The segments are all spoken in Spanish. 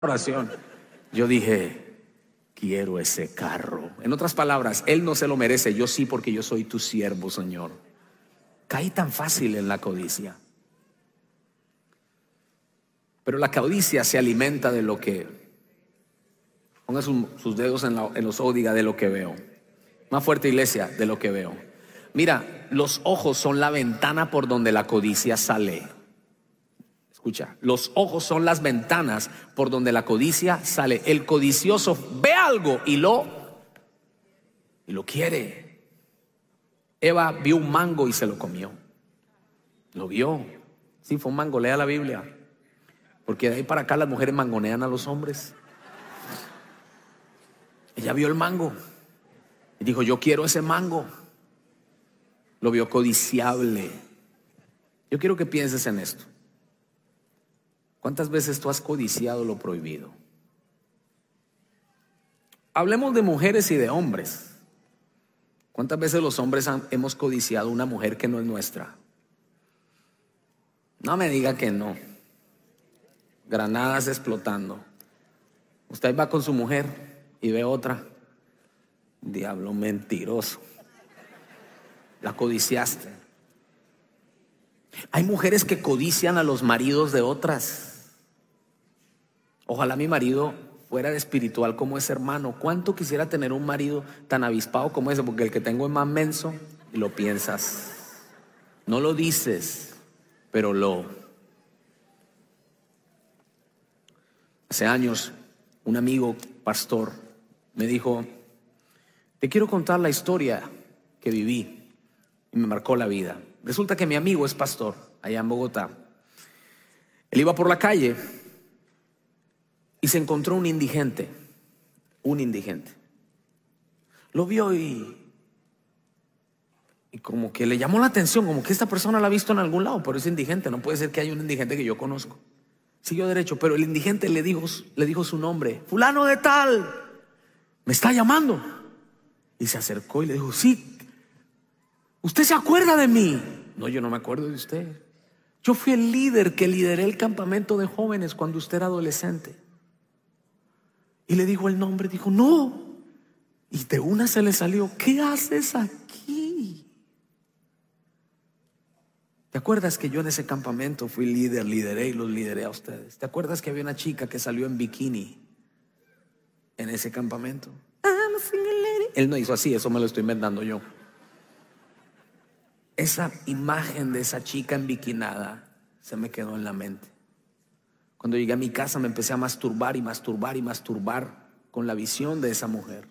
oración. Yo dije, quiero ese carro. En otras palabras, él no se lo merece, yo sí, porque yo soy tu siervo, Señor. Caí tan fácil en la codicia. Pero la codicia se alimenta de lo que, ponga sus dedos en los ojos, diga, de lo que veo. Más fuerte, iglesia, de lo que veo. Mira, los ojos son la ventana por donde la codicia sale. Escucha, los ojos son las ventanas por donde la codicia sale. El codicioso ve algo y lo quiere. Eva vio un mango y se lo comió. Lo vio. Sí, fue un mango, lea la Biblia. Porque de ahí para acá las mujeres mangonean a los hombres. Ella vio el mango y dijo, yo quiero ese mango. Lo vio codiciable. Yo quiero que pienses en esto. ¿Cuántas veces tú has codiciado lo prohibido? Hablemos de mujeres y de hombres. ¿Cuántas veces los hombres hemos codiciado una mujer que no es nuestra? No me diga que no. Granadas explotando. Usted va con su mujer y ve otra. Diablo mentiroso. La codiciaste. Hay mujeres que codician a los maridos de otras. Ojalá mi marido fuera de espiritual como ese hermano. ¿Cuánto quisiera tener un marido tan avispado como ese? Porque el que tengo es más menso y lo piensas. No lo dices, pero Hace años, un amigo pastor me dijo, te quiero contar la historia que viví y me marcó la vida. Resulta que mi amigo es pastor allá en Bogotá. Él iba por la calle y se encontró un indigente. Lo vio y como que le llamó la atención, como que esta persona la ha visto en algún lado, pero es indigente, no puede ser que haya un indigente que yo conozco. Siguió derecho, pero el indigente le dijo su nombre, fulano de tal, me está llamando. Y se acercó y le dijo, sí, ¿usted se acuerda de mí? No, yo no me acuerdo de usted. Yo fui el líder que lideré el campamento de jóvenes cuando usted era adolescente. Y le dijo el nombre, dijo, no. Y de una se le salió, ¿qué haces aquí? ¿Te acuerdas que yo en ese campamento fui líder, lideré y los lideré a ustedes? ¿Te acuerdas que había una chica que salió en bikini en ese campamento? Él no hizo así, eso me lo estoy inventando yo. Esa imagen de esa chica embiquinada se me quedó en la mente. Cuando llegué a mi casa me empecé a masturbar con la visión de esa mujer.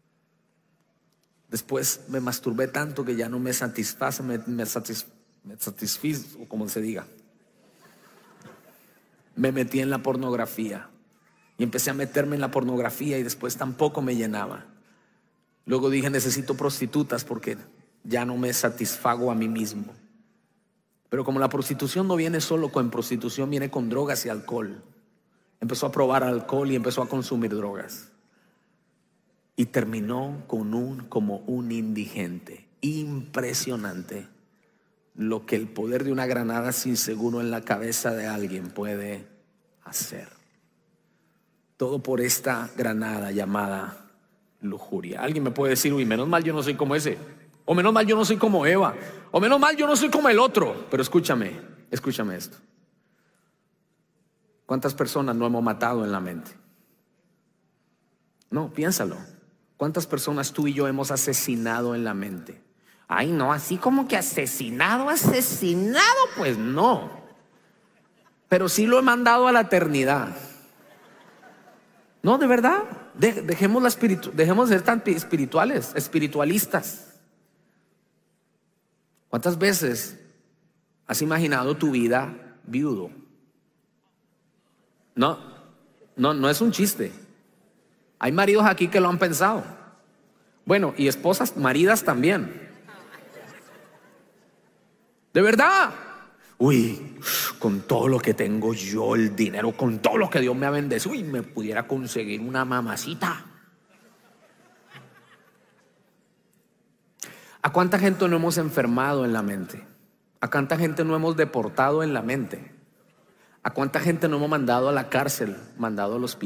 Después me masturbé tanto que ya no me satisface, me satisfizo, como se diga. Me metí en la pornografía y empecé a meterme en la pornografía y después tampoco me llenaba. Luego dije, necesito prostitutas porque ya no me satisfago a mí mismo. Pero como la prostitución no viene solo con prostitución, viene con drogas y alcohol. Empezó a probar alcohol y empezó a consumir drogas. Y terminó como un indigente. Impresionante lo que el poder de una granada sin seguro en la cabeza de alguien puede hacer. Todo por esta granada llamada lujuria. Alguien me puede decir, uy, menos mal yo no soy como ese. O menos mal yo no soy como Eva. O menos mal yo no soy como el otro. Pero escúchame esto. ¿Cuántas personas no hemos matado en la mente? No, piénsalo. ¿Cuántas personas tú y yo hemos asesinado en la mente? Ay, no, así como que asesinado, pues no. Pero sí lo he mandado a la eternidad. No, de verdad. Dejemos de ser tan espiritualistas. ¿Cuántas veces has imaginado tu vida viudo? No es un chiste. Hay maridos aquí que lo han pensado. Bueno, y esposas, maridas también. De verdad. Uy, con todo lo que tengo yo, el dinero, con todo lo que Dios me ha bendecido, uy, me pudiera conseguir una mamacita. ¿A cuánta gente no hemos enfermado en la mente? ¿A cuánta gente no hemos deportado en la mente? ¿A cuánta gente no hemos mandado a la cárcel, mandado al hospital?